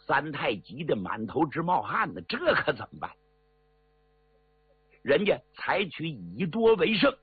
三太急得满头直冒汗呢，这可怎么办？人家采取以多为胜，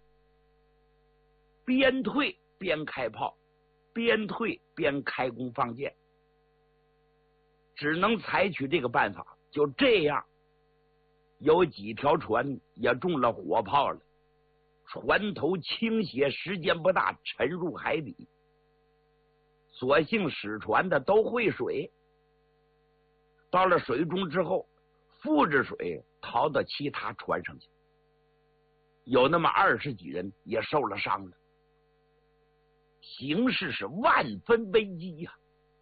边退边开炮，边退边开弓放箭，只能采取这个办法。就这样，有几条船也中了火炮了，船头倾斜，时间不大，沉入海底。所幸使船的都会水，到了水中之后，附着水逃到其他船上去，有那么20几人也受了伤了。形势是万分危机呀！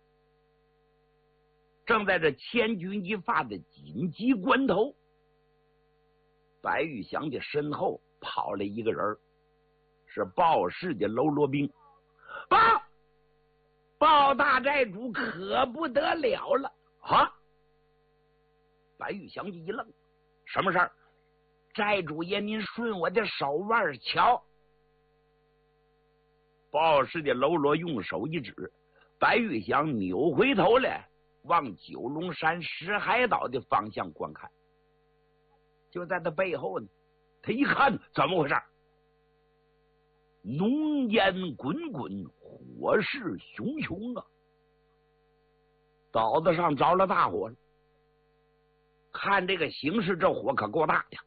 正在这千钧一发的紧急关头，白玉祥的身后跑了一个人，是鲍氏的喽啰兵。鲍大寨主可不得了了啊！白玉祥一愣，什么事儿？寨主爷，您顺我的手腕瞧。鲍氏的喽啰用手一指，白玉祥扭回头来，往九龙山石海岛的方向观看。就在他背后呢，他一看，怎么回事？浓烟滚滚，火势熊熊啊！岛子上着了大火了。看这个形势，这火可够大呀！